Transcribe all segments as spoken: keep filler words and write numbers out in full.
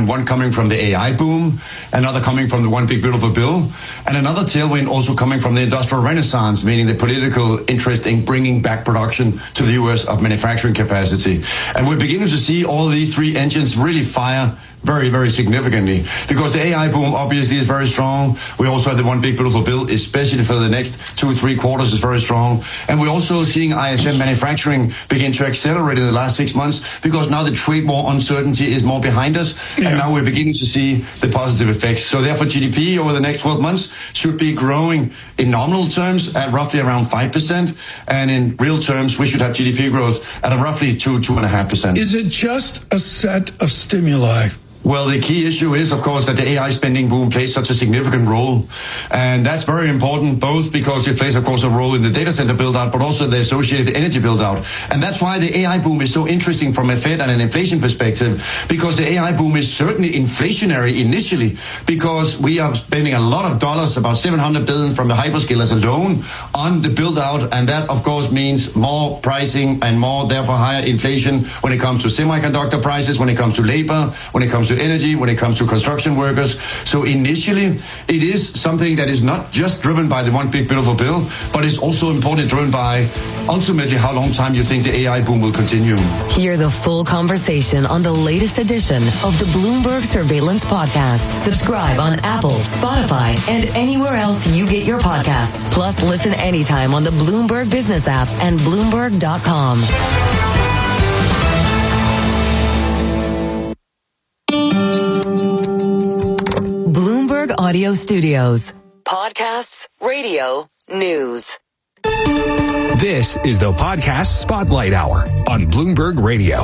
tailwind, one coming from the A I boom, another coming from the One Big Beautiful Bill, and another tailwind also coming from the Industrial Renaissance, meaning the political interest in bringing back production to the U S of manufacturing capacity. And we're beginning to see all these three engines really fire very, very significantly, because the A I boom obviously is very strong. We also have the One Big Beautiful Bill, especially for the next two, three quarters, is very strong. And we're also seeing I S M manufacturing begin to accelerate in the last six months, because now the trade war uncertainty is more behind us, yeah. and now we're beginning to see the positive effects. So therefore, G D P over the next twelve months should be growing in nominal terms at roughly around five percent, and in real terms, we should have G D P growth at a roughly two, two point five percent. Is it just a set of stimuli? Well, the key issue is, of course, that the A I spending boom plays such a significant role. And that's very important, both because it plays, of course, a role in the data center build-out, but also the associated energy build-out. And that's why the A I boom is so interesting from a Fed and an inflation perspective, because the A I boom is certainly inflationary initially, because we are spending a lot of dollars, about seven hundred billion dollars from the hyperscalers alone, on the build-out. And that, of course, means more pricing and more, therefore, higher inflation when it comes to semiconductor prices, when it comes to labor, when it comes to energy, when it comes to construction workers. So initially, it is something that is not just driven by the One Big Beautiful Bill, but is also importantly driven by ultimately how long time you think the A I boom will continue. Hear the full conversation on the latest edition of the Bloomberg Surveillance Podcast. Subscribe on Apple, Spotify, and anywhere else you get your podcasts. Plus, listen anytime on the Bloomberg Business app and Bloomberg dot com. Audio Studios. Podcasts, radio, news. This is the Podcast Spotlight Hour on Bloomberg Radio.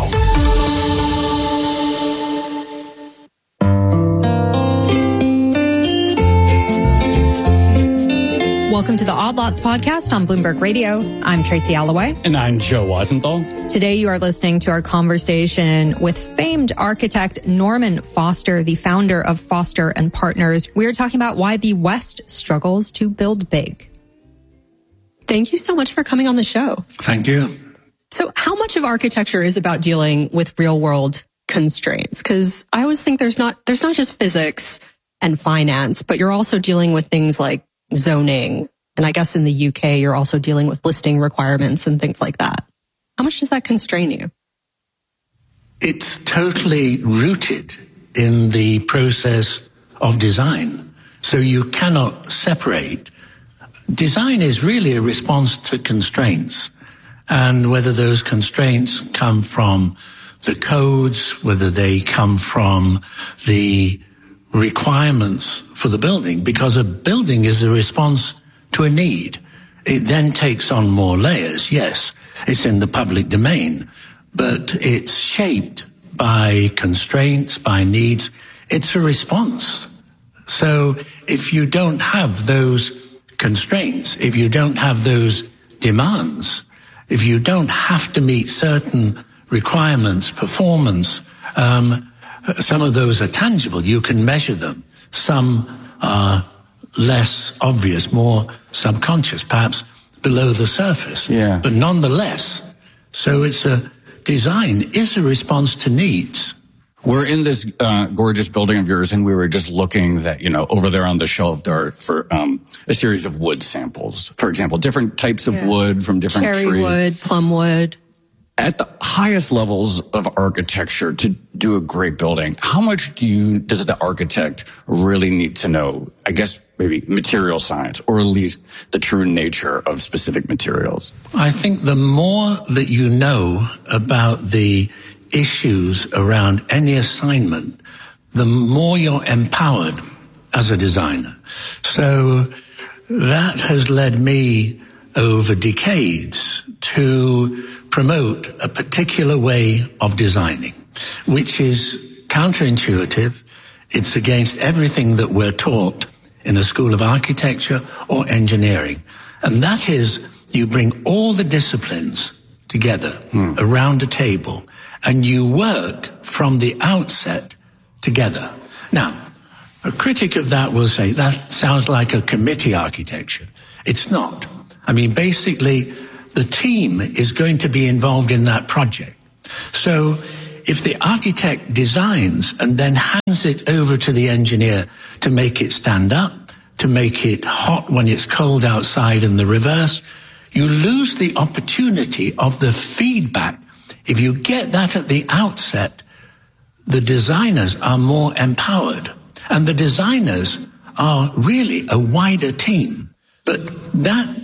Welcome to the Odd Lots podcast on Bloomberg Radio. I'm Tracy Alloway. And I'm Joe Weisenthal. Today you are listening to our conversation with famed architect Norman Foster, the founder of Foster and Partners. We are talking about why the West struggles to build big. Thank you so much for coming on the show. Thank you. So how much of architecture is about dealing with real world constraints? Because I always think there's not, there's not just physics and finance, but you're also dealing with things like zoning. And I guess in the U K, you're also dealing with listing requirements and things like that. How much does that constrain you? It's totally rooted in the process of design. So you cannot separate. Design is really a response to constraints. And whether those constraints come from the codes, whether they come from the requirements for the building, because a building is a response to a need. It then takes on more layers. Yes, it's in the public domain, but it's shaped by constraints, by needs. It's a response. So if you don't have those constraints, if you don't have those demands, if you don't have to meet certain requirements, performance, um, some of those are tangible. You can measure them. Some are less obvious, more subconscious, perhaps below the surface. Yeah. But nonetheless, so it's a design is a response to needs. We're in this uh, gorgeous building of yours, and we were just looking that, you know, over there on the shelf there are for um, a series of wood samples. For example, different types of yeah. wood from different Cherry trees. Cherry wood, plum wood. At the highest levels of architecture to do a great building, how much do you, does the architect really need to know, I guess maybe material science, or at least the true nature of specific materials? I think the more that you know about the issues around any assignment, the more you're empowered as a designer. So that has led me over decades to promote a particular way of designing, which is counterintuitive. It's against everything that we're taught in a school of architecture or engineering. And that is, you bring all the disciplines together hmm. around a table, and you work from the outset together. Now, a critic of that will say, that sounds like a committee architecture. It's not. I mean, basically, the team is going to be involved in that project. So if the architect designs and then hands it over to the engineer to make it stand up, to make it hot when it's cold outside and the reverse, you lose the opportunity of the feedback. If you get that at the outset, the designers are more empowered. And the designers are really a wider team. But that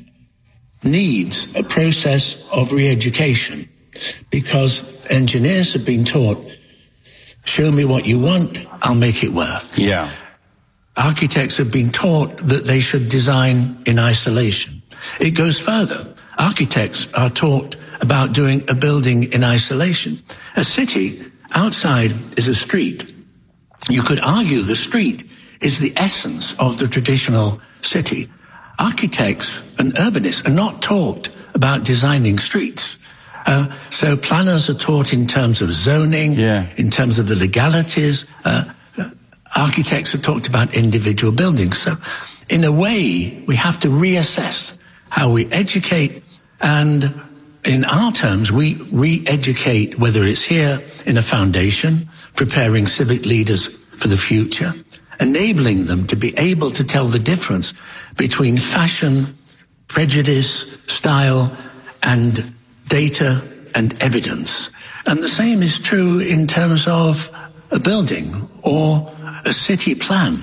needs a process of re-education, because engineers have been taught, show me what you want, I'll make it work. Yeah. Architects have been taught that they should design in isolation. It goes further. Architects are taught about doing a building in isolation. A city outside is a street. You could argue the street is the essence of the traditional city. Architects and urbanists are not taught about designing streets. Uh, so planners are taught in terms of zoning, yeah. in terms of the legalities. Uh, architects are taught about individual buildings. So in a way, we have to reassess how we educate, and in our terms, we re-educate, whether it's here in a foundation, preparing civic leaders for the future, enabling them to be able to tell the difference between fashion, prejudice, style, and data and evidence. And the same is true in terms of a building or a city plan.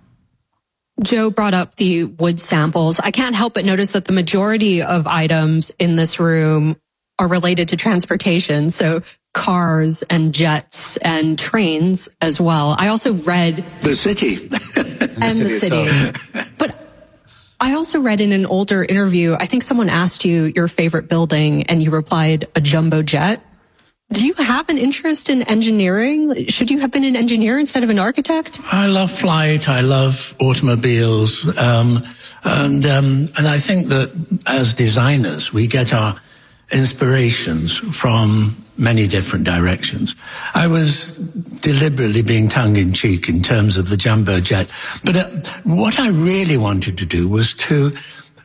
Joe brought up the wood samples. I can't help but notice that the majority of items in this room are related to transportation. So cars and jets and trains as well. I also read the city and the city. But I also read in an older interview, I think someone asked you your favorite building and you replied a jumbo jet. Do you have an interest in engineering? Should you have been an engineer instead of an architect? I love flight. I love automobiles. Um, and, um, and I think that as designers, we get our inspirations from many different directions. I was deliberately being tongue-in-cheek in terms of the jumbo jet. But uh, what I really wanted to do was to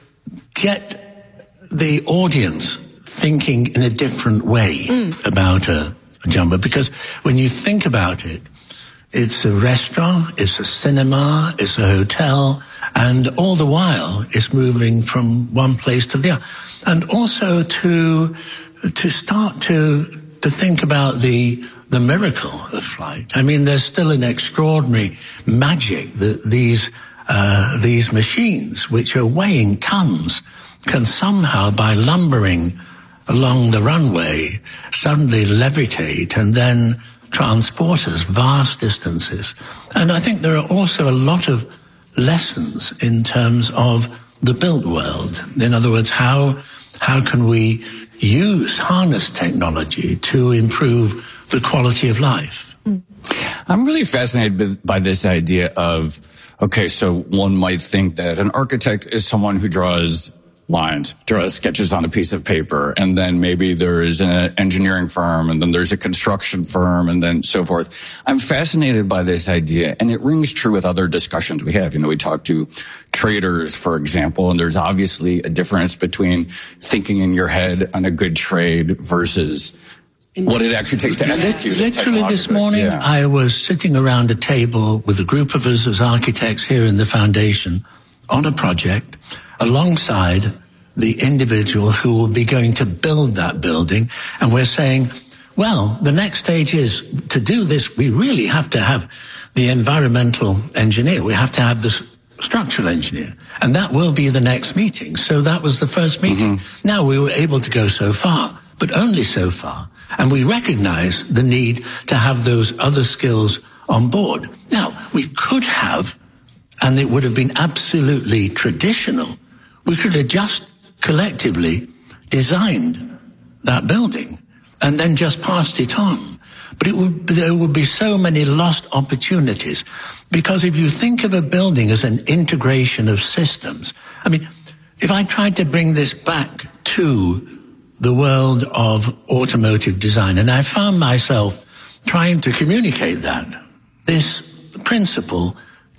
get the audience thinking in a different way mm. about a, a jumbo. Because when you think about it, it's a restaurant, it's a cinema, it's a hotel, and all the while it's moving from one place to the other. And also to to start to to think about the the miracle of flight. I mean, there's still an extraordinary magic that these uh, these machines, which are weighing tons, can somehow, by lumbering along the runway, suddenly levitate and then transport us vast distances. And I think there are also a lot of lessons in terms of the built world. In other words, how how can we use, harness technology to improve the quality of life? I'm really fascinated by this idea of, okay, so one might think that an architect is someone who draws lines, draws sketches on a piece of paper, and then maybe there is an engineering firm, and then there's a construction firm, and then so forth. I'm fascinated by this idea, and it rings true with other discussions we have. You know, we talk to traders, for example, and there's obviously a difference between thinking in your head on a good trade versus what it actually takes to execute. Literally this morning, yeah. I was sitting around a table with a group of us as architects here in the foundation on a project, alongside the individual who will be going to build that building. And we're saying, well, the next stage is to do this, we really have to have the environmental engineer. We have to have the structural engineer. And that will be the next meeting. So that was the first meeting. Mm-hmm. Now, we were able to go so far, but only so far. And we recognize the need to have those other skills on board. Now, we could have, and it would have been absolutely traditional, we could have just collectively designed that building and then just passed it on. But it would, there would be so many lost opportunities, because if you think of a building as an integration of systems, I mean, if I tried to bring this back to the world of automotive design, and I found myself trying to communicate that, this principle,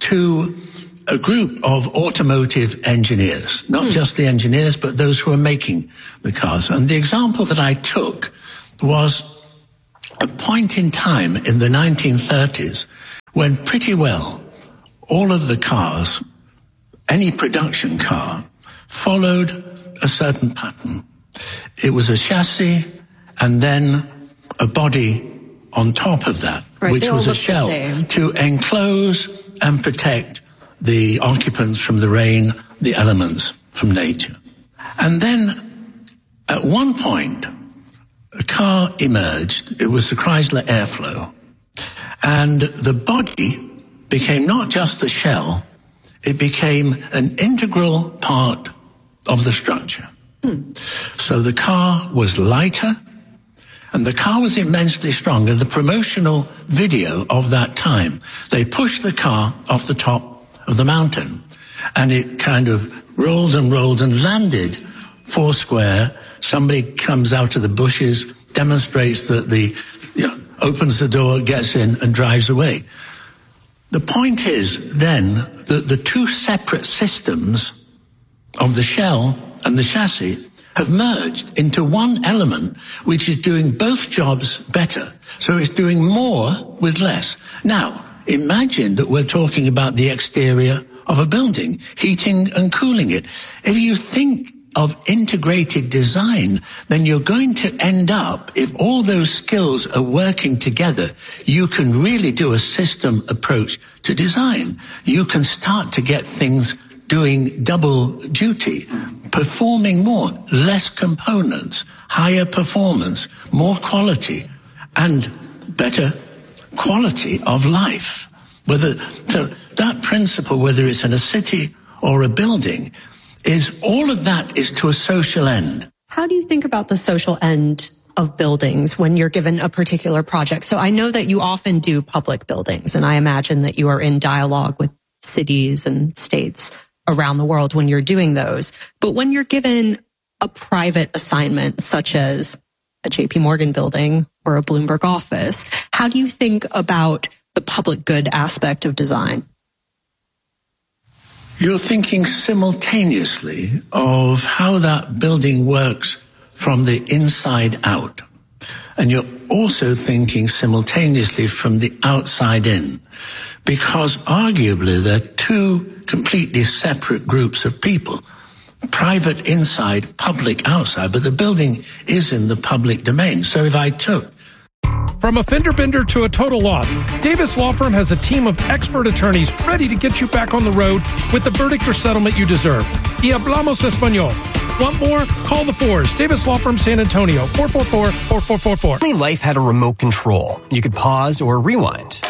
to a group of automotive engineers, not hmm. just the engineers, but those who are making the cars. And the example that I took was a point in time in the nineteen thirties when pretty well all of the cars, any production car, followed a certain pattern. It was a chassis and then a body on top of that, right, which was a shell to enclose and protect the occupants from the rain, the elements from nature. And then at one point, a car emerged. It was the Chrysler Airflow. And the body became not just the shell, it became an integral part of the structure. Hmm. So the car was lighter, and the car was immensely strong. In the promotional video of that time, they pushed the car off the top of the mountain, and it kind of rolled and rolled and landed four square. Somebody comes out of the bushes, demonstrates that the, you know, opens the door, gets in, and drives away. The point is then that the two separate systems of the shell and the chassis have merged into one element which is doing both jobs better. So it's doing more with less. Now, imagine that we're talking about the exterior of a building, heating and cooling it. If you think of integrated design, then you're going to end up, if all those skills are working together, you can really do a system approach to design. You can start to get things doing double duty, performing more, less components, higher performance, more quality, and better quality of life. Whether so that principle, whether it's in a city or a building, is all of that is to a social end. How do you think about the social end of buildings when you're given a particular project? So I know that you often do public buildings, and I imagine that you are in dialogue with cities and states around the world when you're doing those. But when you're given a private assignment, such as a J P Morgan building or a Bloomberg office, how do you think about the public good aspect of design? You're thinking simultaneously of how that building works from the inside out. And you're also thinking simultaneously from the outside in. Because arguably they're two completely separate groups of people. Private inside, public outside, but the building is in the public domain. So if I took From a fender bender to a total loss, Davis Law Firm has a team of expert attorneys ready to get you back on the road with the verdict or settlement you deserve. Y hablamos español. Want more? Call the Fours. Davis Law Firm San Antonio, four four four, four four four four. Only life had a remote control. You could pause or rewind.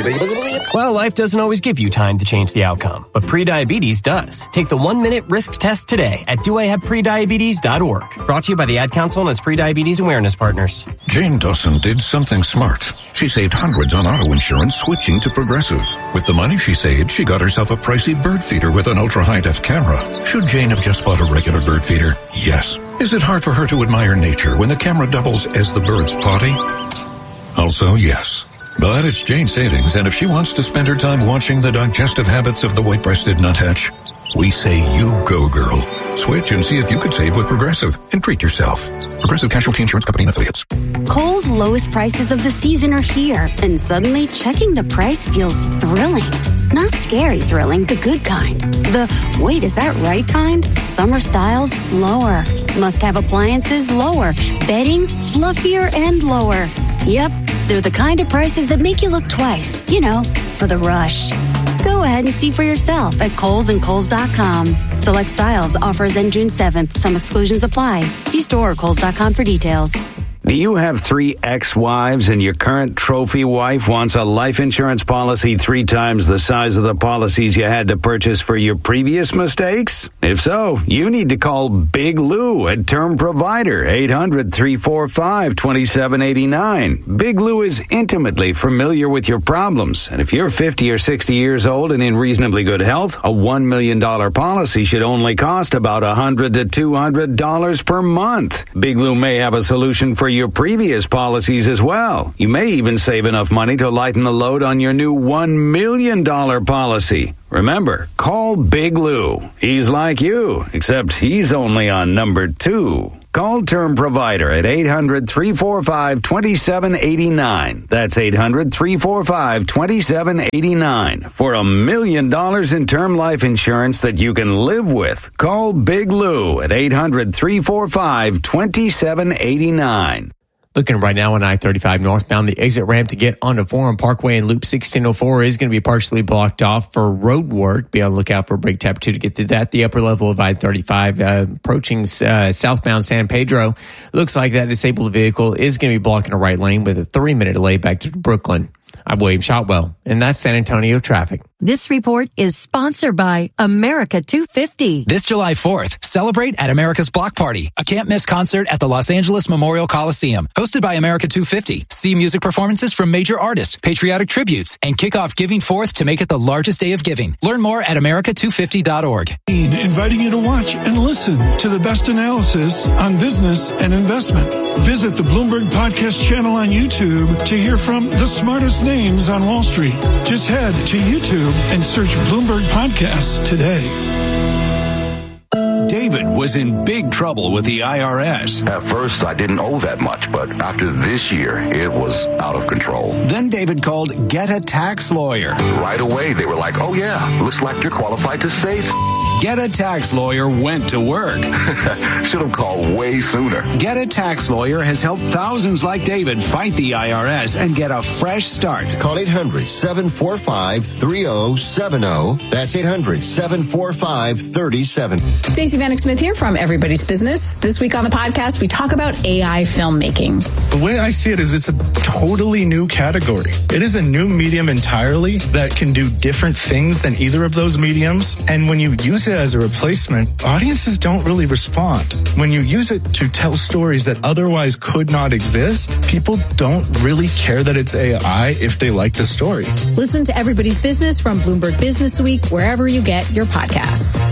Well, life doesn't always give you time to change the outcome, but prediabetes does. Take the one-minute risk test today at do I have prediabetes dot org. Brought to you by the Ad Council and its prediabetes awareness partners. Jane Dawson did something smart. She saved hundreds on auto insurance switching to Progressive. With the money she saved, she got herself a pricey bird feeder with an ultra-high-def camera. Should Jane have just bought a regular bird feeder? Yes. Is it hard for her to admire nature when the camera doubles as the bird's potty? Also, yes. But it's Jane savings, and if she wants to spend her time watching the digestive habits of the white-breasted nuthatch, we say you go, girl. Switch and see if you could save with Progressive and treat yourself. Progressive Casualty Insurance Company and Affiliates. Kohl's lowest prices of the season are here, and suddenly checking the price feels thrilling. Not scary thrilling, the good kind. The, wait, is that right kind? Summer styles, lower. Must-have appliances, lower. Bedding, fluffier and lower. Yep, they're the kind of prices that make you look twice. You know, for the rush. Go ahead and see for yourself at Kohl's and Kohl's dot com. Select styles, offers end June seventh. Some exclusions apply. See store or Kohl's dot com for details. Do you have three ex-wives and your current trophy wife wants a life insurance policy three times the size of the policies you had to purchase for your previous mistakes? If so, you need to call Big Lou at Term Provider, eight hundred, three four five, two seven eight nine. Big Lou is intimately familiar with your problems, and if you're fifty or sixty years old and in reasonably good health, a one million dollars policy should only cost about one hundred to two hundred dollars per month. Big Lou may have a solution for your previous policies as well. You may even save enough money to lighten the load on your new one million dollars policy. Remember, call Big Lou. He's like you, except he's only on number two. Call Term Provider at eight hundred, three four five, two seven eight nine. That's eight hundred, three four five, two seven eight nine. For a million dollars in term life insurance that you can live with, call Big Lou at eight hundred, three four five, two seven eight nine. Looking right now on I thirty-five northbound, the exit ramp to get onto Forum Parkway and Loop sixteen oh four is going to be partially blocked off for road work. Be on the lookout for a brake tap two to get through that. The upper level of I thirty-five uh, approaching uh, southbound San Pedro. Looks like that disabled vehicle is going to be blocking a right lane with a three-minute delay back to Brooklyn. I'm William Shotwell, and that's San Antonio traffic. This report is sponsored by America two fifty. This July fourth, celebrate at America's Block Party, a can't-miss concert at the Los Angeles Memorial Coliseum. Hosted by America two fifty. See music performances from major artists, patriotic tributes, and kick off Giving Fourth to make it the largest day of giving. Learn more at america two fifty dot org. Inviting you to watch and listen to the best analysis on business and investment. Visit the Bloomberg Podcast channel on YouTube to hear from the smartest names on Wall Street. Just head to YouTube and search Bloomberg Podcasts today. David was in big trouble with the I R S. At first, I didn't owe that much, but after this year, it was out of control. Then David called Get a Tax Lawyer. Right away, they were like, oh yeah, looks like you're qualified to save. Get a Tax Lawyer went to work. Should have called way sooner. Get a Tax Lawyer has helped thousands like David fight the I R S and get a fresh start. Call eight hundred, seven four five, three oh seven oh. That's eight hundred, seven four five, three oh seven oh. Stacey Vanek Smith here from Everybody's Business. This week on the podcast, we talk about A I filmmaking. The way I see it is it's a totally new category. It is a new medium entirely that can do different things than either of those mediums. And when you use it as a replacement, audiences don't really respond. When you use it to tell stories that otherwise could not exist, people don't really care that it's A I if they like the story. Listen to Everybody's Business from Bloomberg Business Week, wherever you get your podcasts.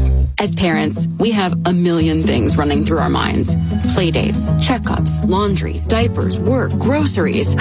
As parents, we have a million things running through our minds. Playdates, checkups, laundry, diapers, work, groceries.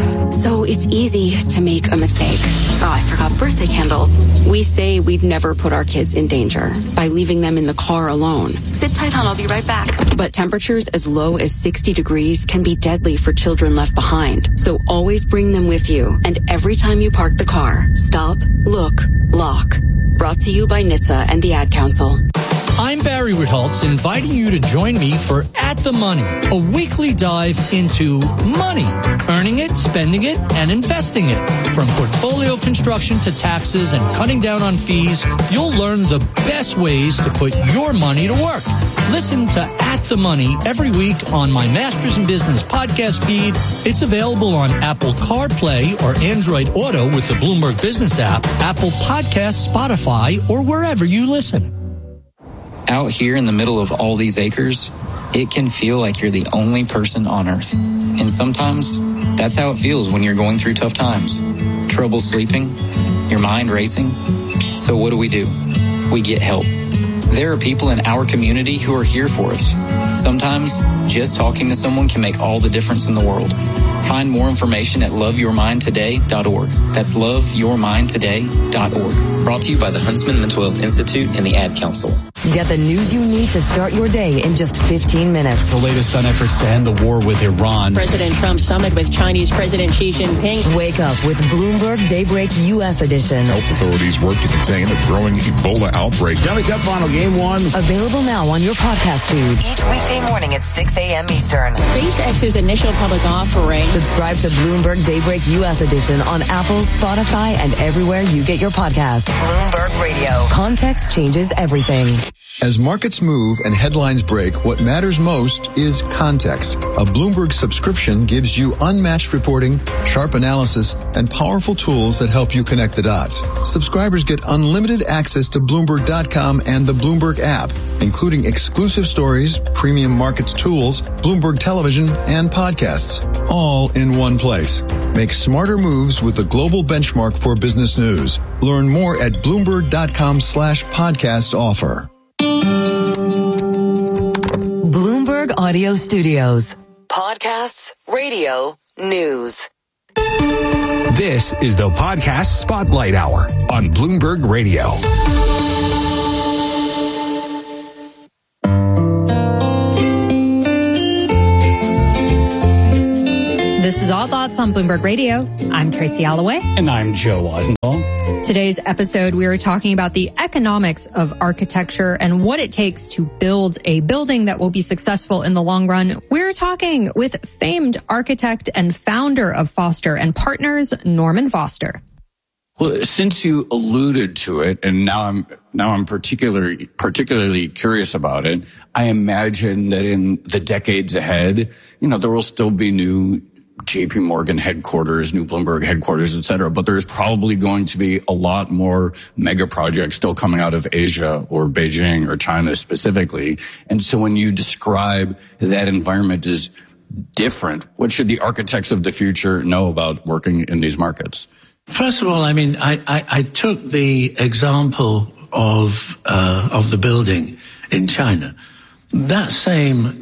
So it's easy to make a mistake. Oh, I forgot birthday candles. We say we'd never put our kids in danger by leaving them in the car alone. Sit tight, hon, I'll be right back. But temperatures as low as sixty degrees can be deadly for children left behind. So always bring them with you. And every time you park the car, stop, look, lock. Brought to you by N H T S A and the Ad Council. I'm Barry Ritholtz, inviting you to join me for At the Money, a weekly dive into money, earning it, spending it, and investing it. From portfolio construction to taxes and cutting down on fees, you'll learn the best ways to put your money to work. Listen to At the Money every week on my Masters in Business podcast feed. It's available on Apple CarPlay or Android Auto with the Bloomberg Business app, Apple Podcasts, Spotify, or wherever you listen. Out here in the middle of all these acres, it can feel like you're the only person on Earth. And sometimes that's how it feels when you're going through tough times. Trouble sleeping, your mind racing. So what do we do? We get help. There are people in our community who are here for us. Sometimes just talking to someone can make all the difference in the world. Find more information at love your mind today dot org. That's love your mind today dot org. Brought to you by the Huntsman Mental Health Institute and the Ad Council. Get the news you need to start your day in just fifteen minutes. The latest on efforts to end the war with Iran. President Trump's summit with Chinese President Xi Jinping. Wake up with Bloomberg Daybreak U S edition. Health authorities work to contain a growing Ebola outbreak. Jelly Cup final game one. Available now on your podcast feed. Each weekday morning at six a.m. Eastern. SpaceX's initial public offering. Subscribe to Bloomberg Daybreak U S edition on Apple, Spotify, and everywhere you get your podcasts. Bloomberg Radio. Context changes everything. As markets move and headlines break, what matters most is context. A Bloomberg subscription gives you unmatched reporting, sharp analysis, and powerful tools that help you connect the dots. Subscribers get unlimited access to Bloomberg dot com and the Bloomberg app, including exclusive stories, premium markets tools, Bloomberg television, and podcasts, all in one place. Make smarter moves with the global benchmark for business news. Learn more at Bloomberg dot com slash podcast offer. Bloomberg Audio Studios. Podcasts, radio, news. This is the Podcast Spotlight Hour on Bloomberg Radio. on Bloomberg Radio. I'm Tracy Alloway. And I'm Joe Weisenthal. Today's episode, we are talking about the economics of architecture and what it takes to build a building that will be successful in the long run. We're talking with famed architect and founder of Foster and Partners, Norman Foster. Well, since you alluded to it, and now I'm now I'm particularly particularly curious about it, I imagine that in the decades ahead, you know, there will still be new J P Morgan headquarters, new Bloomberg headquarters, et cetera. But there's probably going to be a lot more mega projects still coming out of Asia or Beijing or China specifically. And so when you describe that environment as different, what should the architects of the future know about working in these markets? First of all, I mean, I, I, I took the example of uh, of the building in China. That same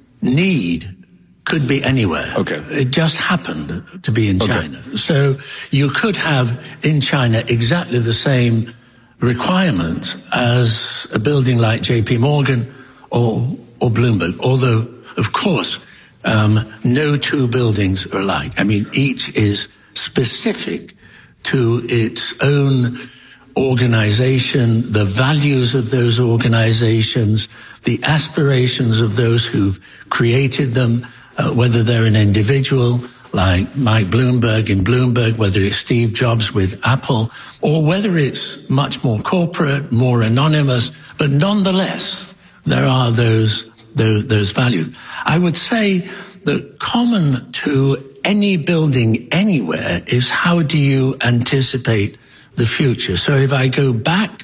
need could be anywhere. Okay. It just happened to be in Okay. China. So you could have in China exactly the same requirement as a building like J P Morgan or or Bloomberg. Although, of course, um, no two buildings are alike. I mean, each is specific to its own organization, the values of those organizations, the aspirations of those who've created them, uh, whether they're an individual like Mike Bloomberg in Bloomberg, whether it's Steve Jobs with Apple, or whether it's much more corporate, more anonymous, but nonetheless, there are those, those, those values. I would say that common to any building anywhere is how do you anticipate the future? So if I go back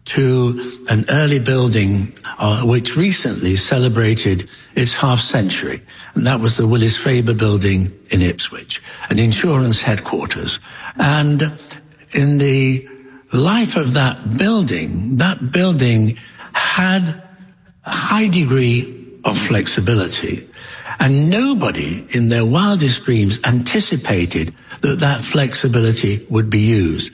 to an early building uh, which recently celebrated its half century, and that was the Willis Faber building in Ipswich, an insurance headquarters. And in the life of that building, that building had a high degree of flexibility. And nobody in their wildest dreams anticipated that that flexibility would be used.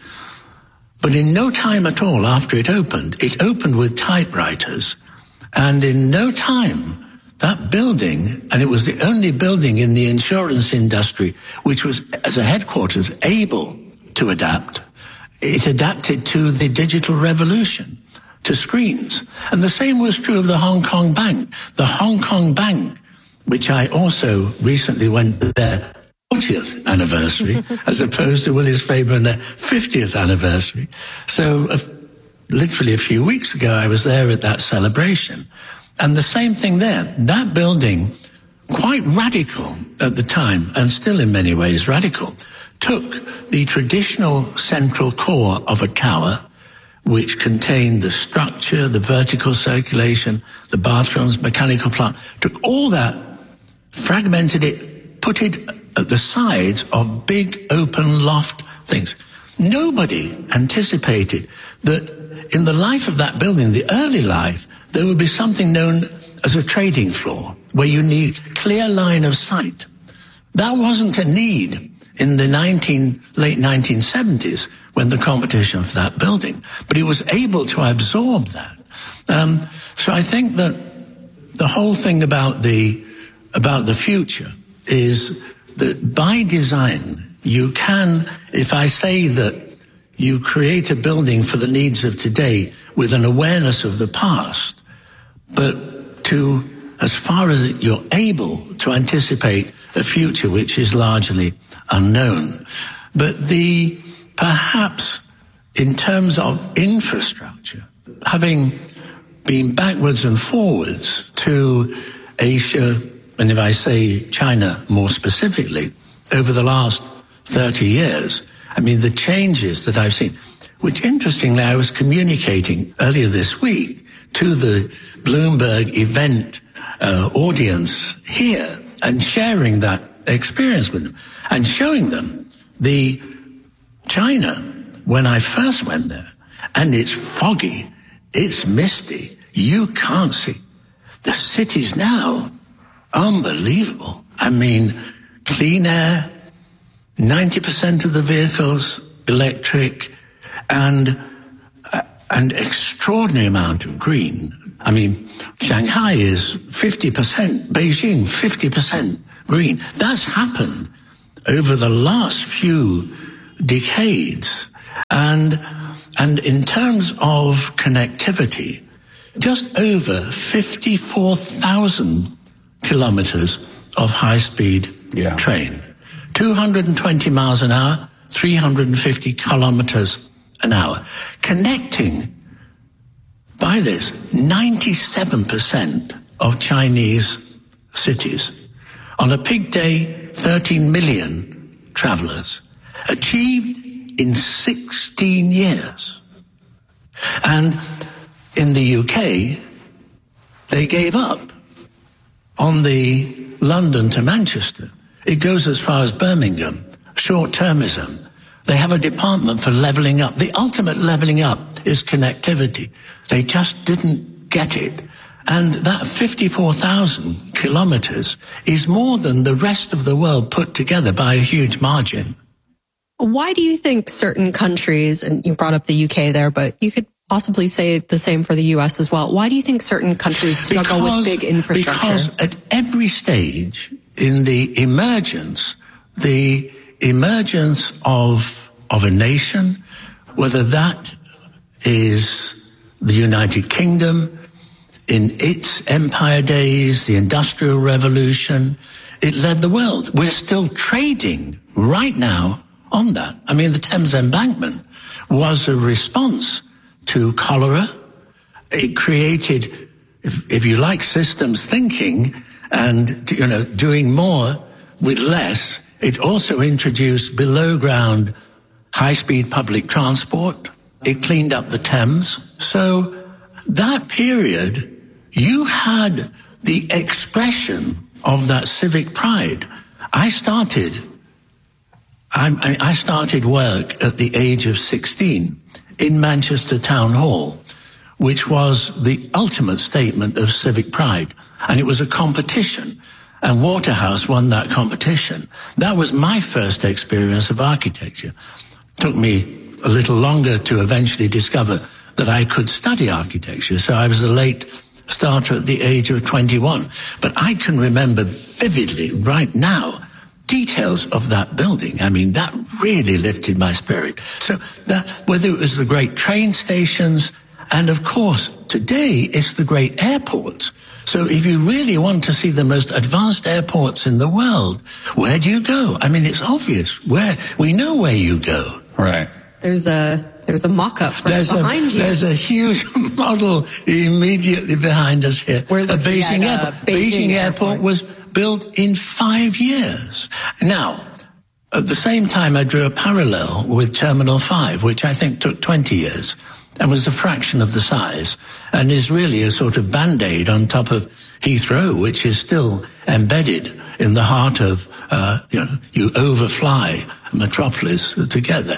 But in no time at all after it opened, it opened with typewriters. And in no time, that building, and it was the only building in the insurance industry which was, as a headquarters, able to adapt. It adapted to the digital revolution, to screens. And the same was true of the Hong Kong Bank. The Hong Kong Bank, which I also recently went to their fortieth anniversary, as opposed to Willis Faber and their fiftieth anniversary. So uh, literally a few weeks ago, I was there at that celebration. And the same thing there. That building, quite radical at the time, and still in many ways radical, took the traditional central core of a tower, which contained the structure, the vertical circulation, the bathrooms, mechanical plant, took all that, fragmented it, put it at the sides of big open loft things. Nobody anticipated that in the life of that building, the early life, there would be something known as a trading floor, where you need clear line of sight. That wasn't a need in the nineteen, late nineteen seventies, when the competition for that building, but it was able to absorb that. Um, so I think that the whole thing about the about the future is that by design, you can, if I say that you create a building for the needs of today with an awareness of the past, but to, as far as you're able to anticipate a future which is largely unknown. But the, perhaps in terms of infrastructure, having been backwards and forwards to Asia, and if I say China more specifically, over the last thirty years, I mean, the changes that I've seen, which interestingly I was communicating earlier this week to the Bloomberg event uh, audience here and sharing that experience with them and showing them the China when I first went there, and it's foggy, it's misty, you can't see. The cities now, unbelievable. I mean, clean air, ninety percent of the vehicles electric, and uh, an extraordinary amount of green. I mean, Shanghai is fifty percent, Beijing fifty percent green. That's happened over the last few decades. And, and in terms of connectivity, just over fifty-four thousand kilometers of high-speed yeah. train. two hundred twenty miles an hour, three hundred fifty kilometers an hour. Connecting, by this, ninety-seven percent of Chinese cities. On a peak day, thirteen million travelers. Achieved in sixteen years. And in the U K, they gave up on the London to Manchester. It goes as far as Birmingham, short-termism. They have a department for levelling up. The ultimate levelling up is connectivity. They just didn't get it. And that fifty-four thousand kilometers is more than the rest of the world put together by a huge margin. Why do you think certain countries, and you brought up the U K there, but you could possibly say the same for the U S as well. Why do you think certain countries struggle because, with big infrastructure? Because at every stage in the emergence, the emergence of, of a nation, whether that is the United Kingdom, in its empire days, the Industrial Revolution, it led the world. We're still trading right now on that. I mean, the Thames Embankment was a response to cholera. It created, if, if you like, systems thinking and, you know, doing more with less. It also introduced below ground high-speed public transport. It cleaned up the Thames. So that period, you had the expression of that civic pride. I started, I, I started work at the age of sixteen. In Manchester Town Hall, which was the ultimate statement of civic pride. And it was a competition. And Waterhouse won that competition. That was my first experience of architecture. It took me a little longer to eventually discover that I could study architecture. So I was a late starter at the age of twenty-one. But I can remember vividly right now details of that building. I mean, that really lifted my spirit. So that, whether it was the great train stations, and of course, today it's the great airports. So if you really want to see the most advanced airports in the world, where do you go? I mean, it's obvious. Where, we know where you go. Right. There's a, there's a mock-up right there's behind a, you. There's a huge model immediately behind us here. We're a Beijing, at, uh, airport. Beijing, Beijing airport. airport was built in five years. Now, at the same time, I drew a parallel with Terminal five, which I think took twenty years and was a fraction of the size and is really a sort of Band-Aid on top of Heathrow, which is still embedded in the heart of, uh, you know, you overfly a metropolis together.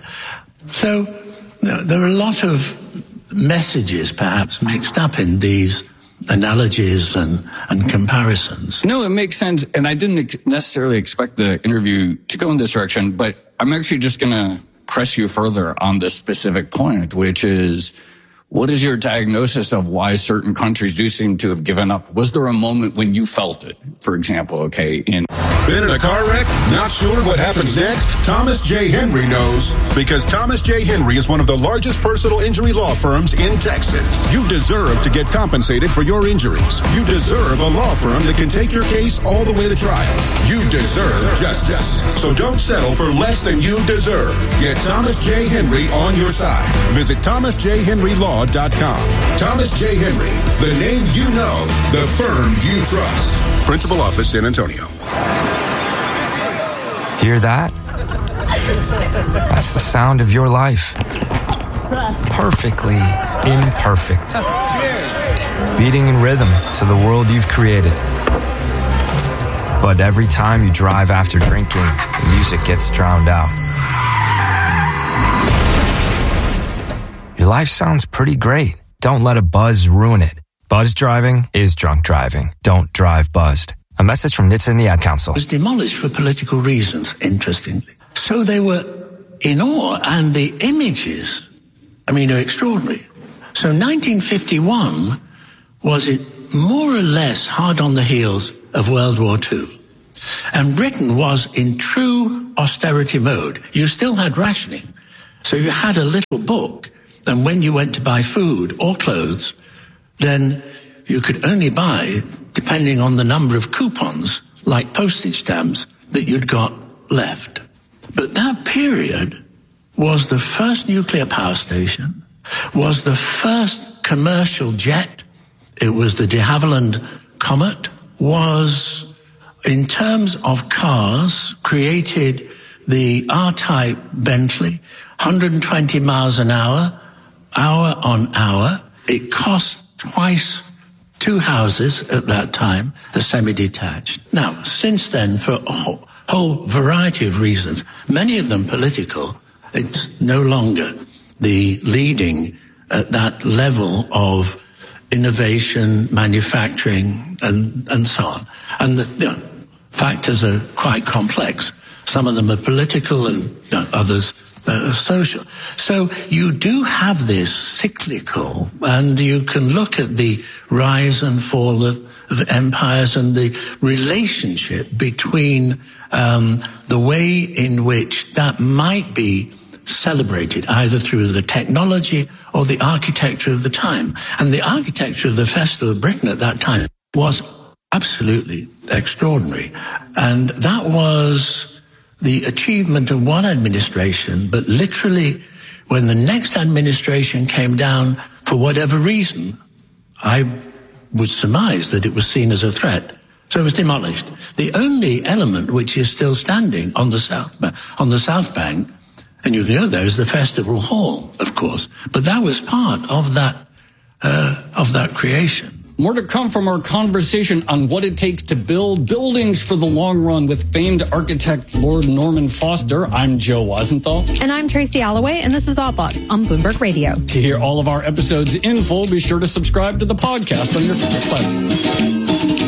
So you know, there are a lot of messages perhaps mixed up in these analogies and, and comparisons. No, it makes sense. And I didn't necessarily expect the interview to go in this direction, but I'm actually just going to press you further on this specific point, which is, what is your diagnosis of why certain countries do seem to have given up? Was there a moment when you felt it, for example, okay, in... Been in a car wreck? Not sure what happens next? Thomas J. Henry knows. Because Thomas J. Henry is one of the largest personal injury law firms in Texas. You deserve to get compensated for your injuries. You deserve a law firm that can take your case all the way to trial. You deserve justice. So don't settle for less than you deserve. Get Thomas J. Henry on your side. Visit thomas j henry law dot com. Thomas J. Henry, the name you know, the firm you trust. Principal Office, San Antonio. Hear that? That's the sound of your life. Perfectly imperfect. Beating in rhythm to the world you've created. But every time you drive after drinking, the music gets drowned out. Your life sounds pretty great. Don't let a buzz ruin it. Buzz driving is drunk driving. Don't drive buzzed. A message from N H T S A and the Ad Council. It was demolished for political reasons, interestingly. So they were in awe, and the images, I mean, are extraordinary. So nineteen fifty-one was it more or less hard on the heels of World War Two. And Britain was in true austerity mode. You still had rationing. So you had a little book, and when you went to buy food or clothes, then you could only buy depending on the number of coupons, like postage stamps, that you'd got left. But that period was the first nuclear power station, was the first commercial jet. It was the de Havilland Comet, was, in terms of cars, created the R-Type Bentley, one hundred twenty miles an hour, hour on hour. It cost twice two houses at that time, a semi-detached. Now, since then, for a whole, whole variety of reasons, many of them political, it's no longer the leading at that level of innovation, manufacturing, and, and so on. And the you know, factors are quite complex. Some of them are political and you know, others uh, social. So you do have this cyclical, and you can look at the rise and fall of, of empires and the relationship between um, the way in which that might be celebrated, either through the technology or the architecture of the time. And the architecture of the Festival of Britain at that time was absolutely extraordinary. And that was the achievement of one administration, but literally when the next administration came down, for whatever reason, I would surmise that it was seen as a threat. So it was demolished. The only element which is still standing on the south, on the South Bank, and you know there is the Festival Hall, of course, but that was part of that uh, of that creation. More to come from our conversation on what it takes to build buildings for the long run with famed architect Lord Norman Foster. I'm Joe Wasenthal. And I'm Tracy Alloway, and this is Odd Lots on Bloomberg Radio. To hear all of our episodes in full, be sure to subscribe to the podcast on your favorite platform.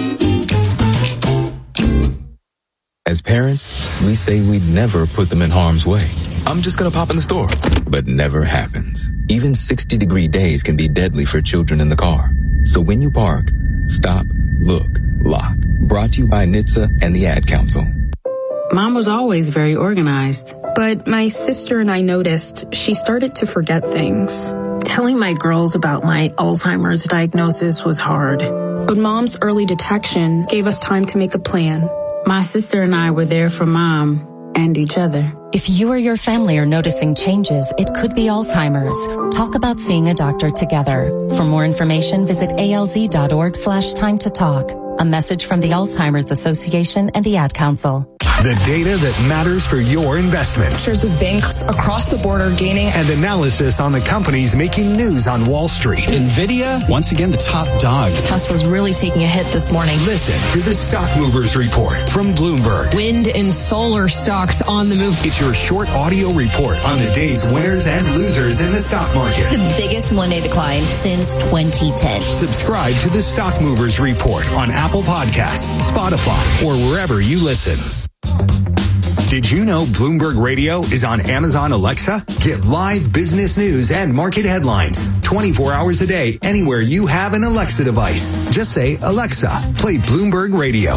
As parents, we say we'd never put them in harm's way. I'm just gonna pop in the store. But never happens. Even sixty degree days can be deadly for children in the car. So when you park, stop, look, lock. Brought to you by N H T S A and the Ad Council. Mom was always very organized. But my sister and I noticed she started to forget things. Telling my girls about my Alzheimer's diagnosis was hard. But Mom's early detection gave us time to make a plan. My sister and I were there for Mom and each other. If you or your family are noticing changes, it could be Alzheimer's. Talk about seeing a doctor together. For more information, visit alz.org slash time to talk. A message from the Alzheimer's Association and the Ad Council. The data that matters for your investments. Shares of banks across the border gaining. And analysis on the companies making news on Wall Street. NVIDIA, once again, the top dog. Tesla's really taking a hit this morning. Listen to the Stock Movers Report from Bloomberg. Wind and solar stocks on the move. It's your short audio report on the day's winners and losers in the stock market. The biggest one-day decline since twenty ten. Subscribe to the Stock Movers Report on Apple Podcasts, Spotify, or wherever you listen. Did you know Bloomberg Radio is on Amazon Alexa? Get live business news and market headlines twenty-four hours a day anywhere you have an Alexa device. Just say, Alexa, play Bloomberg Radio.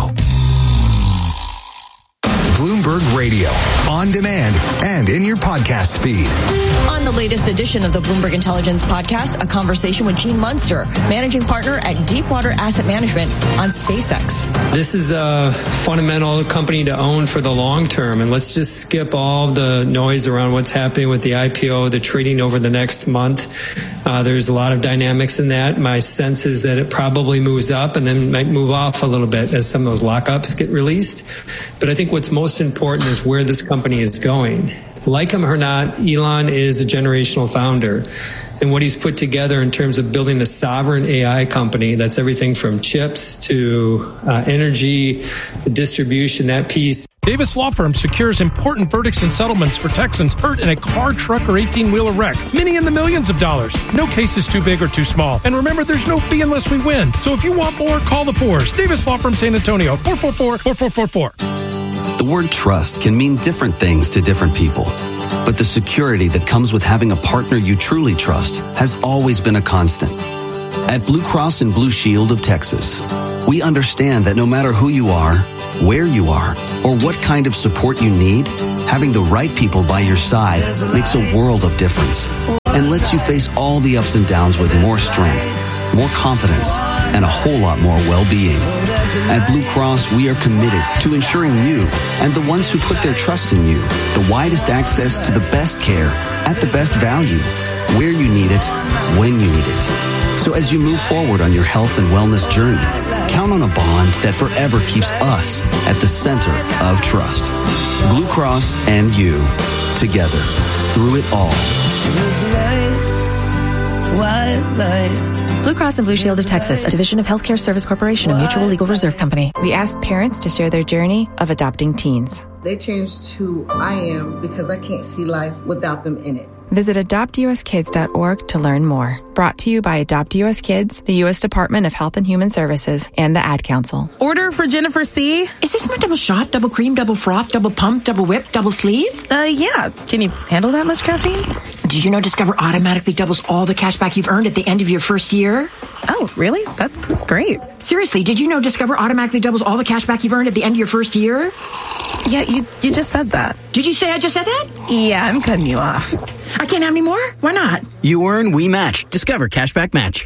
Bloomberg Radio, on demand and in your podcast feed. On the latest edition of the Bloomberg Intelligence Podcast, a conversation with Gene Munster, managing partner at Deepwater Asset Management on SpaceX. This is a fundamental company to own for the long term, and let's just skip all the noise around what's happening with the I P O, the trading over the next month. Uh, there's a lot of dynamics in that. My sense is that it probably moves up and then might move off a little bit as some of those lockups get released. But I think what's most important is where this company is going. Like him or not, Elon is a generational founder. And what he's put together in terms of building a sovereign A I company, that's everything from chips to uh, energy, the distribution, that piece. Davis Law Firm secures important verdicts and settlements for Texans hurt in a car, truck, or eighteen-wheeler wreck. Many in the millions of dollars. No case is too big or too small. And remember, there's no fee unless we win. So if you want more, call the Fours. Davis Law Firm, San Antonio, four four four, four four four four. The word trust can mean different things to different people. But the security that comes with having a partner you truly trust has always been a constant. At Blue Cross and Blue Shield of Texas, we understand that no matter who you are where you are, or what kind of support you need, having the right people by your side makes a world of difference and lets you face all the ups and downs with more strength, more confidence, and a whole lot more well-being. At Blue Cross, we are committed to ensuring you and the ones who put their trust in you the widest access to the best care at the best value, where you need it, when you need it. So as you move forward on your health and wellness journey, count on a bond that forever keeps us at the center of trust. Blue Cross and you, together, through it all. White light. Blue Cross and Blue Shield of Texas, a division of Healthcare Service Corporation, a mutual legal reserve company. We ask parents to share their journey of adopting teens. They changed who I am because I can't see life without them in it. Visit adopt u s kids dot org to learn more. Brought to you by Adopt U S Kids, the U S Department of Health and Human Services, and the Ad Council. Order for Jennifer C. Is this my double shot, double cream, double froth, double pump, double whip, double sleeve? Uh, yeah. Can you handle that much caffeine? Did you know Discover automatically doubles all the cash back you've earned at the end of your first year? Oh, really? That's great. Seriously, did you know Discover automatically doubles all the cash back you've earned at the end of your first year? Yeah, you, you just said that. Did you say I just said that? Yeah, I'm cutting you off. I can't have any more? Why not? You earn, we match. Discover Cashback Match.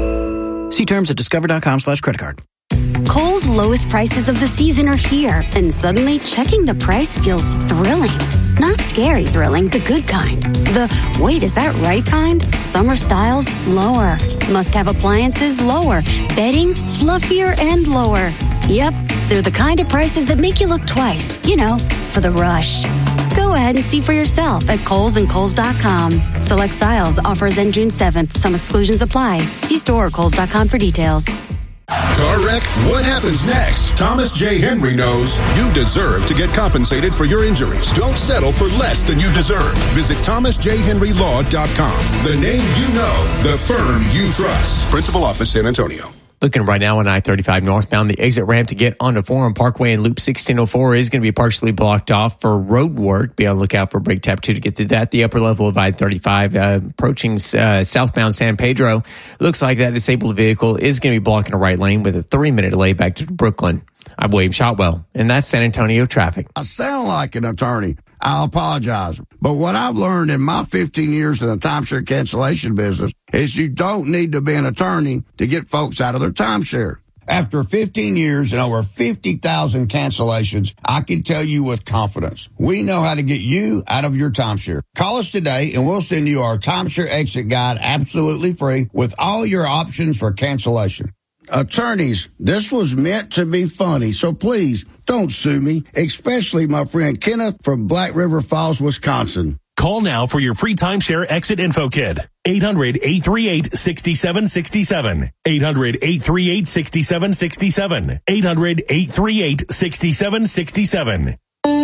See terms at discover.com slash credit card. Kohl's lowest prices of the season are here, and suddenly checking the price feels thrilling. Not scary thrilling, the good kind. The, wait, is that right kind? Summer styles, lower. Must-have appliances, lower. Bedding, fluffier and lower. Yep, they're the kind of prices that make you look twice, you know, for the rush. Go ahead and see for yourself at Kohl's and Kohl's dot com. Select styles, offers end June seventh. Some exclusions apply. See store or Kohl's dot com for details. Car wreck? What happens next? Thomas J. Henry knows you deserve to get compensated for your injuries. Don't settle for less than you deserve. Visit thomas j henry law dot com. The name you know, the firm you trust. Principal Office, San Antonio. Looking right now on I thirty-five northbound, the exit ramp to get onto Forum Parkway and Loop sixteen oh four is going to be partially blocked off for road work. Be on the lookout for brake tap two to get through that. The upper level of I thirty-five uh, approaching uh, southbound San Pedro. Looks like that disabled vehicle is going to be blocking a right lane with a three-minute delay back to Brooklyn. I'm William Shotwell, and that's San Antonio traffic. I sound like an attorney. I'll apologize. But what I've learned in my fifteen years in the timeshare cancellation business is you don't need to be an attorney to get folks out of their timeshare. After fifteen years and over fifty thousand cancellations, I can tell you with confidence, we know how to get you out of your timeshare. Call us today and we'll send you our timeshare exit guide absolutely free with all your options for cancellation. Attorneys, this was meant to be funny, so please don't sue me, especially my friend Kenneth from Black River Falls, Wisconsin. Call now for your free timeshare exit info kit. eight hundred, eight three eight, six seven six seven. eight hundred, eight three eight, six seven six seven. eight hundred, eight three eight, six seven six seven.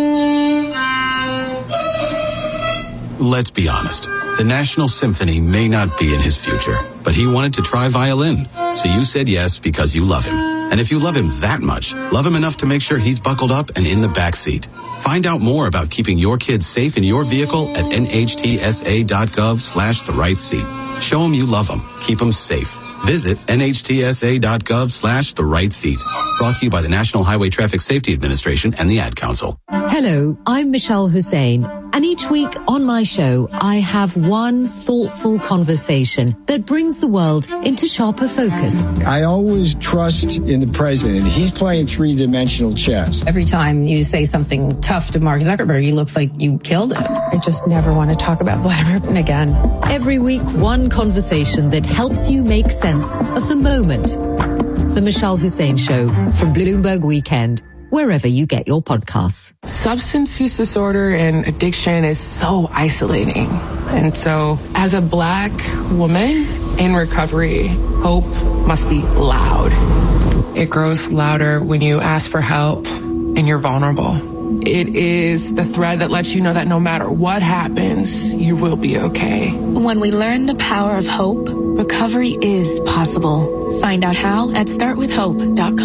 Let's be honest. The National Symphony may not be in his future, but he wanted to try violin. So you said yes because you love him. And if you love him that much, love him enough to make sure he's buckled up and in the back seat. Find out more about keeping your kids safe in your vehicle at N H T S A dot gov slash the right seat. Show him you love him. Keep him safe. Visit N H T S A dot gov slash the right seat. Brought to you by the National Highway Traffic Safety Administration and the Ad Council. Hello, I'm Michelle Hussein, and each week on my show, I have one thoughtful conversation that brings the world into sharper focus. I always trust in the president. He's playing three-dimensional chess. Every time you say something tough to Mark Zuckerberg, he looks like you killed him. I just never want to talk about Vladimir Putin again. Every week, one conversation that helps you make sense of the moment. The Michelle Hussein Show from Bloomberg Weekend, wherever you get your podcasts. Substance use disorder and addiction is so isolating. And so as a Black woman in recovery, hope must be loud. It grows louder when you ask for help and you're vulnerable. It is the thread that lets you know that no matter what happens, you will be okay. When we learn the power of hope, recovery is possible. Find out how at start with hope dot com.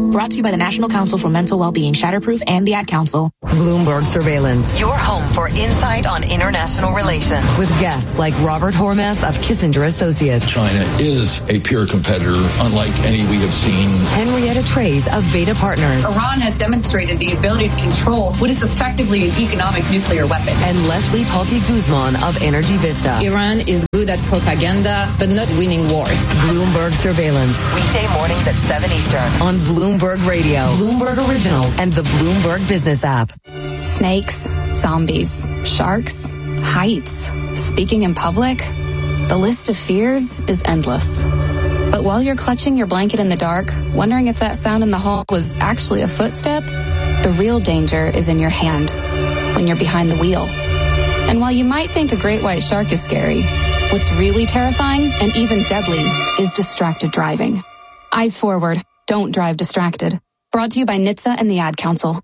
Brought to you by the National Council for Mental Wellbeing, Shatterproof, and the Ad Council. Bloomberg Surveillance, your home for insight on international relations. With guests like Robert Hormats of Kissinger Associates. China is a peer competitor, unlike any we have seen. Henrietta Trey's of Veda Partners. Iran has demonstrated the ability to control what is effectively an economic nuclear weapon. And Leslie Palti Guzman of Energy Vista. Iran is good at propaganda, but not winning wars. Bloomberg Surveillance. Weekday mornings at seven Eastern on Bloomberg Radio, Bloomberg Originals, and the Bloomberg Business app. Snakes, zombies, sharks, heights, speaking in public. The list of fears is endless. But while you're clutching your blanket in the dark, wondering if that sound in the hall was actually a footstep, the real danger is in your hand when you're behind the wheel. And while you might think a great white shark is scary, what's really terrifying and even deadly is distracted driving. Eyes forward. Don't drive distracted. Brought to you by N H T S A and the Ad Council.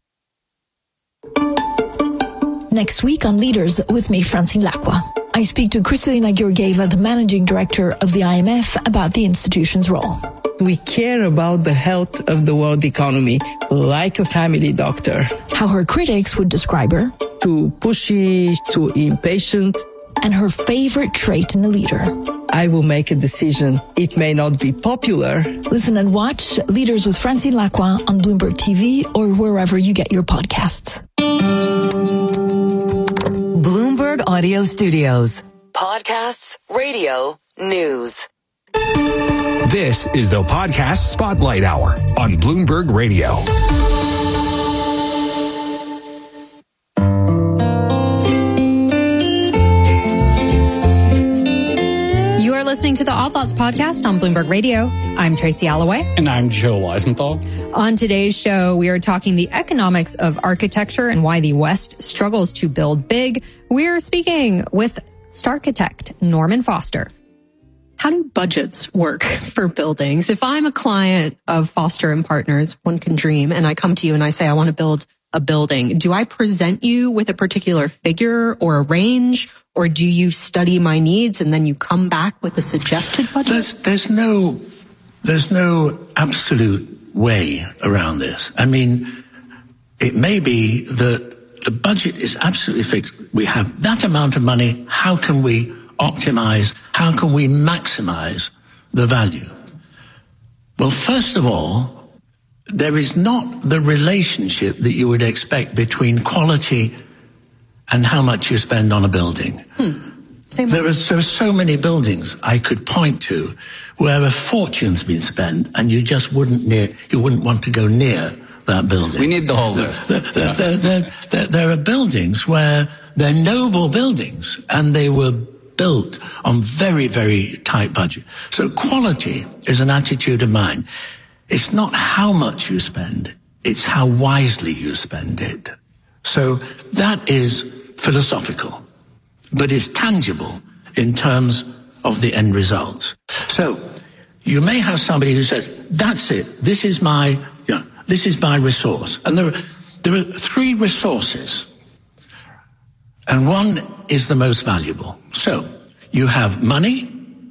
Next week on Leaders with me, Francine Lacqua. I speak to Kristalina Georgieva, the managing director of the I M F, about the institution's role. We care about the health of the world economy like a family doctor. How her critics would describe her. Too pushy, too impatient. And her favorite trait in a leader. I will make a decision. It may not be popular. Listen and watch Leaders with Francine Lacqua on Bloomberg T V or wherever you get your podcasts. Bloomberg Audio Studios. Podcasts, radio, news. This is the Podcast Spotlight Hour on Bloomberg Radio. Listening to the All Thoughts podcast on Bloomberg Radio. I'm Tracy Alloway. And I'm Joe Weisenthal. On today's show, we are talking the economics of architecture and why the West struggles to build big. We're speaking with Starchitect Norman Foster. How do budgets work for buildings? If I'm a client of Foster and Partners, One Can Dream, and I come to you and I say I want to build a building, do I present you with a particular figure or a range? Or do you study my needs and then you come back with a suggested budget? There's, there's no, there's no absolute way around this. I mean, it may be that the budget is absolutely fixed. We have that amount of money. How can we optimize? How can we maximize the value? Well, first of all, there is not the relationship that you would expect between quality and how much you spend on a building. Hmm. Same there, are, there are so many buildings I could point to where a fortune's been spent and you just wouldn't near, you wouldn't want to go near that building. We need the whole list. There, there, yeah. there, there, there, there are buildings where they're noble buildings and they were built on very, very tight budget. So quality is an attitude of mine. It's not how much you spend, it's how wisely you spend it. So that is philosophical, but it's tangible in terms of the end result. So you may have somebody who says, that's it, this is my, you know, this is my resource. And there are, there are three resources, and one is the most valuable. So you have money,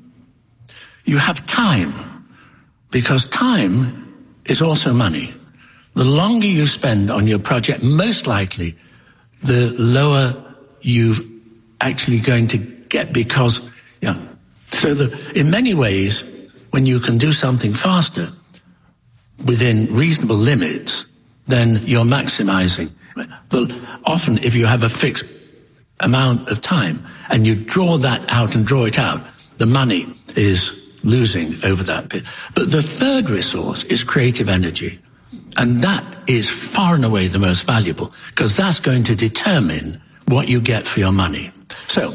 you have time, because time is also money. The longer you spend on your project, most likely, the lower you're actually going to get because, yeah. So the, in many ways, when you can do something faster within reasonable limits, then you're maximizing. The, often, if you have a fixed amount of time and you draw that out and draw it out, the money is losing over that bit. But the third resource is creative energy. And that is far and away the most valuable, because that's going to determine what you get for your money. So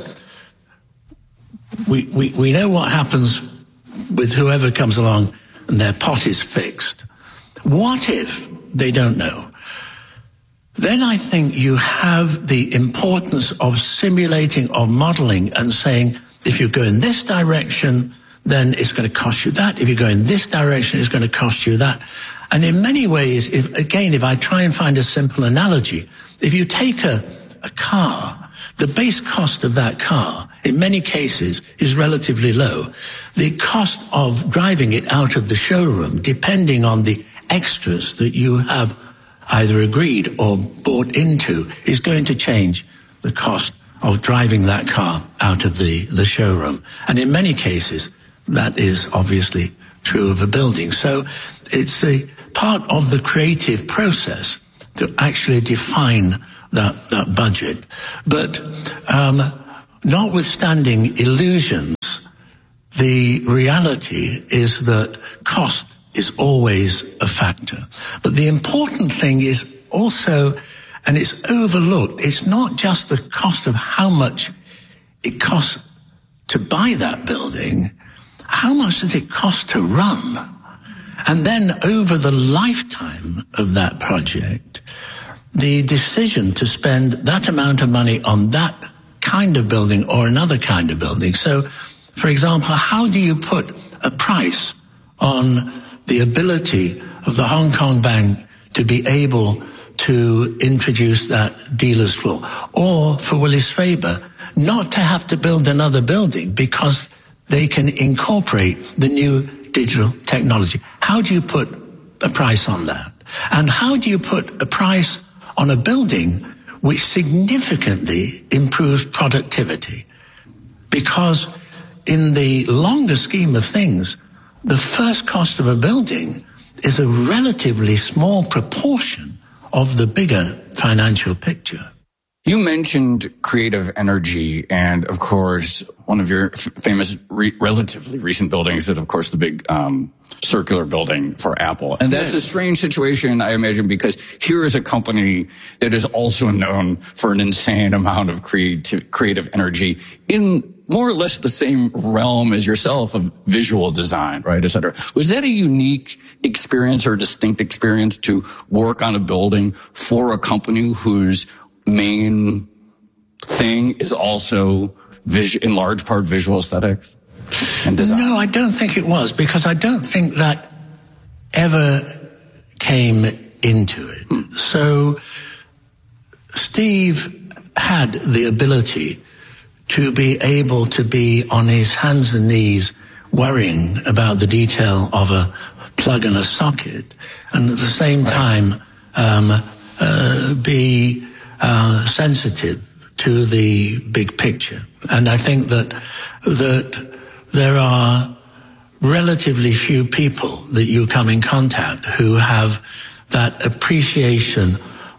we, we, we know what happens with whoever comes along and their pot is fixed. What if they don't know? Then I think you have the importance of simulating or modeling and saying, if you go in this direction, then it's going to cost you that. If you go in this direction, it's going to cost you that. And in many ways, if, again, if I try and find a simple analogy, if you take a, a car, the base cost of that car, in many cases, is relatively low. The cost of driving it out of the showroom, depending on the extras that you have either agreed or bought into is going to change the cost of driving that car out of the, the showroom. And in many cases, that is obviously true of a building. So it's a part of the creative process to actually define that, that budget. But um, notwithstanding illusions, the reality is that cost is always a factor. But the important thing is also, and it's overlooked, it's not just the cost of how much it costs to buy that building, how much does it cost to run? And then over the lifetime of that project, the decision to spend that amount of money on that kind of building or another kind of building. So, for example, how do you put a price on the ability of the Hong Kong Bank to be able to introduce that dealer's floor? Or for Willis Faber, not to have to build another building because they can incorporate the new digital technology. How do you put a price on that? And how do you put a price on a building which significantly improves productivity? Because in the longer scheme of things, the first cost of a building is a relatively small proportion of the bigger financial picture. You mentioned creative energy, and of course, one of your f- famous, re- relatively recent buildings is, of course, the big um, circular building for Apple. And that's a strange situation, I imagine, because here is a company that is also known for an insane amount of creative, creative energy in more or less the same realm as yourself of visual design, right, et cetera. Was that a unique experience or a distinct experience to work on a building for a company whose main thing is also vis- in large part visual aesthetics and design? No, I don't think it was, because I don't think that ever came into it. Hmm. So Steve had the ability to be able to be on his hands and knees worrying about the detail of a plug and a socket, and at the same time um, uh, be uh, sensitive to the big picture. And I think that that there are relatively few people that you come in contact who have that appreciation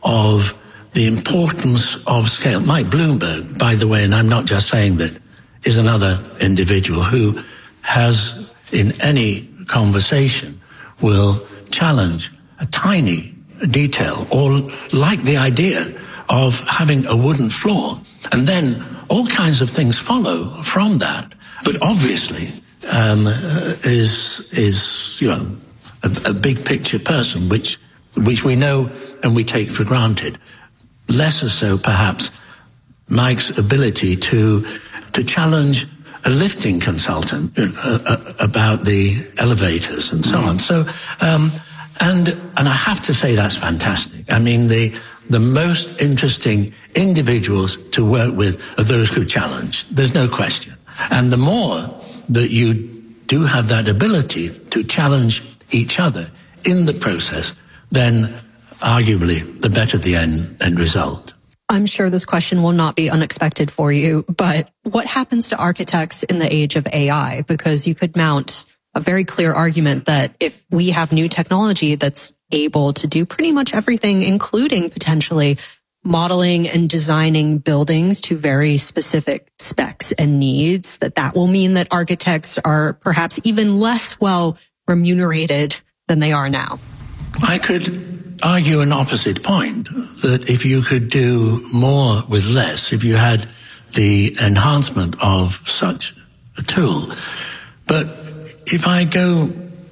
of the importance of scale. Mike Bloomberg, by the way, and I'm not just saying that, is another individual who has, in any conversation, will challenge a tiny detail, or like the idea of having a wooden floor, and then all kinds of things follow from that. But obviously, um, uh, is is you know a, a big picture person, which which we know and we take for granted. Lesser so, perhaps, Mike's ability to to challenge a lifting consultant uh, uh, about the elevators and so mm. on. So, um, and and I have to say that's fantastic. I mean, the the most interesting individuals to work with are those who challenge. There's no question. And the more that you do have that ability to challenge each other in the process, then arguably the better the end, end result. I'm sure this question will not be unexpected for you, but what happens to architects in the age of A I? Because you could mount a very clear argument that if we have new technology that's able to do pretty much everything, including potentially modeling and designing buildings to very specific specs and needs, that that will mean that architects are perhaps even less well remunerated than they are now. I could argue an opposite point, that if you could do more with less, if you had the enhancement of such a tool. But if I go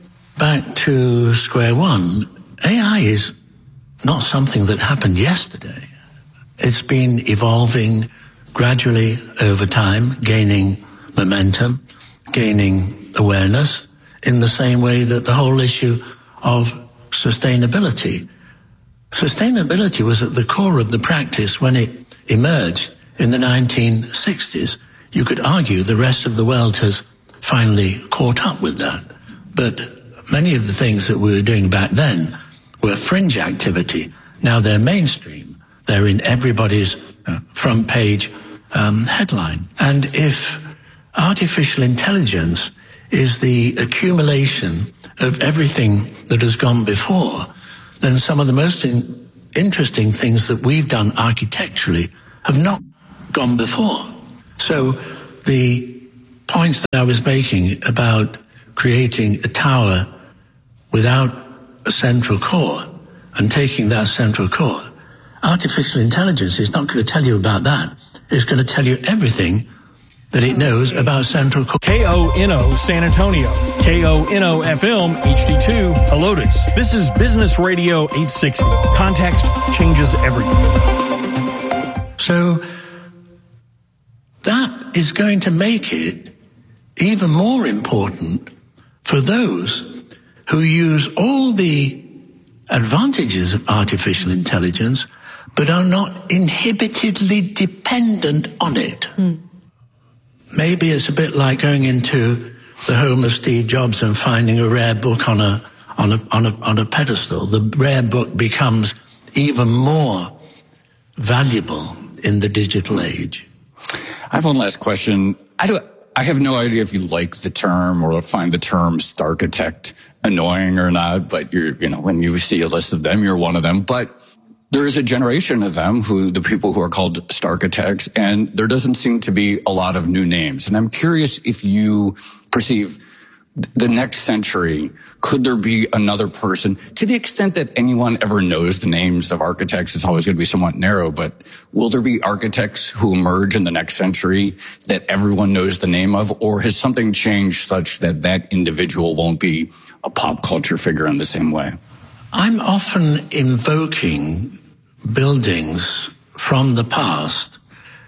back to square one, A I is not something that happened yesterday. It's been evolving gradually over time, gaining momentum, gaining awareness, in the same way that the whole issue of sustainability. Sustainability was at the core of the practice when it emerged in the nineteen sixties. You could argue the rest of the world has finally caught up with that. But many of the things that we were doing back then were fringe activity. Now they're mainstream. They're in everybody's uh, front page um, headline. And if artificial intelligence is the accumulation of everything that has gone before, then some of the most in- interesting things that we've done architecturally have not gone before. So the points that I was making about creating a tower without a central core and taking that central core, artificial intelligence is not going to tell you about that. It's going to tell you everything that it knows about central core. K O N O San Antonio, K O N O F M H D two Helotes. This is Business Radio eight sixty. Context changes everything. So that is going to make it even more important for those who use all the advantages of artificial intelligence but are not inhibitedly dependent on it. Mm. Maybe it's a bit like going into the home of Steve Jobs and finding a rare book on a on a on a on a pedestal. The rare book becomes even more valuable in the digital age. I have one last question. I do. I have no idea if you like the term or find the term Starchitect annoying or not, but you're, you know, when you see a list of them, you're one of them. But there is a generation of them who, the people who are called Starchitects, and there doesn't seem to be a lot of new names. And I'm curious if you perceive the next century, could there be another person? To the extent that anyone ever knows the names of architects, it's always going to be somewhat narrow, but will there be architects who emerge in the next century that everyone knows the name of, or has something changed such that that individual won't be a pop culture figure in the same way? I'm often invoking buildings from the past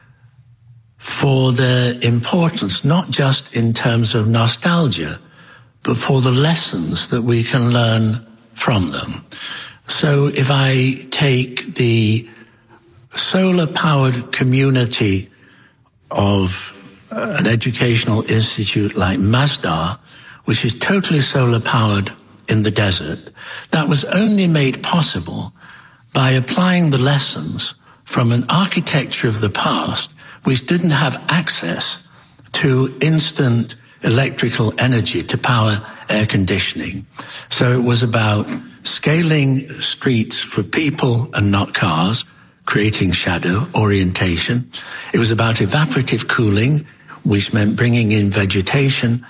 for their importance, not just in terms of nostalgia, but for the lessons that we can learn from them. So if I take the solar-powered community of an educational institute like Masdar, which is totally solar-powered in the desert, that was only made possible by applying the lessons from an architecture of the past which didn't have access to instant electrical energy to power air conditioning. So it was about scaling streets for people and not cars, creating shadow orientation. It was about evaporative cooling, which meant bringing in vegetation,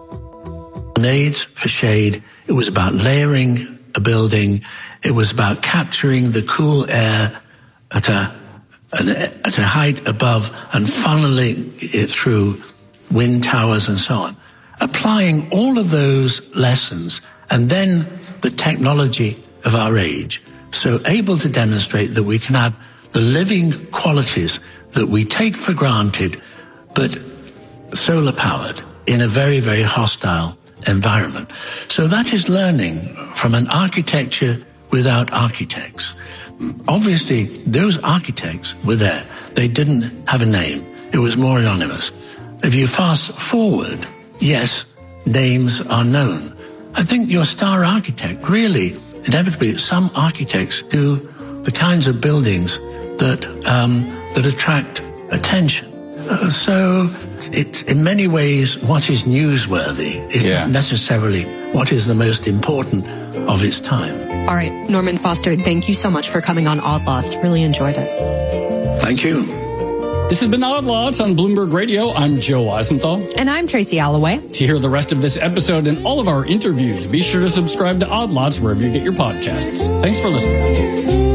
nades for shade. It was about layering a building. It was about capturing the cool air at a, at a height above and funneling it through wind towers and so on. Applying all of those lessons and then the technology of our age. So able to demonstrate that we can have the living qualities that we take for granted, but solar powered in a very, very hostile environment. So that is learning from an architecture without architects. Obviously, those architects were there. They didn't have a name. It was more anonymous. If you fast forward, yes, names are known. I think your star architect, really, inevitably, some architects do the kinds of buildings that um, that attract attention. Uh, so it's in many ways what is newsworthy is yeah. not necessarily what is the most important of its time. All right, Norman Foster, thank you so much for coming on Odd Lots. Really enjoyed it. Thank you. This has been Odd Lots on Bloomberg Radio. I'm Joe Weisenthal. And I'm Tracy Alloway. To hear the rest of this episode and all of our interviews, be sure to subscribe to Odd Lots wherever you get your podcasts. Thanks for listening.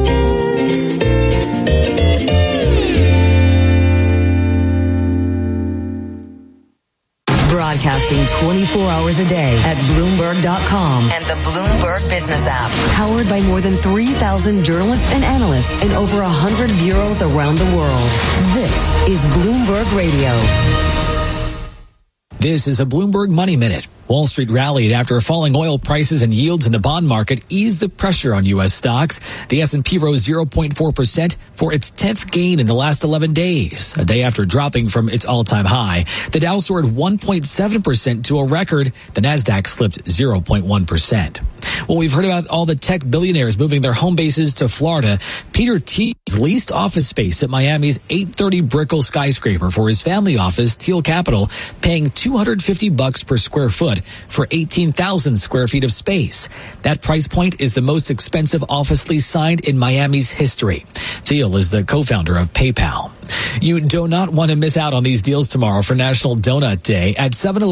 Broadcasting twenty-four hours a day at Bloomberg dot com and the Bloomberg Business app. Powered by more than three thousand journalists and analysts in over one hundred bureaus around the world. This is Bloomberg Radio. This is a Bloomberg Money Minute. Wall Street rallied after falling oil prices and yields in the bond market eased the pressure on U S stocks. The S and P rose zero point four percent for its tenth gain in the last eleven days, a day after dropping from its all-time high. The Dow soared one point seven percent to a record. The Nasdaq slipped zero point one percent. Well, we've heard about all the tech billionaires moving their home bases to Florida. Peter Thiel leased office space at Miami's eight thirty Brickell skyscraper for his family office, Thiel Capital, paying two hundred fifty bucks per square foot for eighteen thousand square feet of space. That price point is the most expensive office lease signed in Miami's history. Thiel is the co-founder of PayPal. You do not want to miss out on these deals tomorrow for National Donut Day at seven eleven.